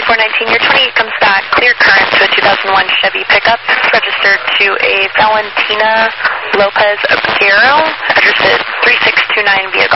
2419, your 28 comes back, clear current to a 2001 Chevy pickup, registered to a Valentina Lopez Aguero, address is 3629 Via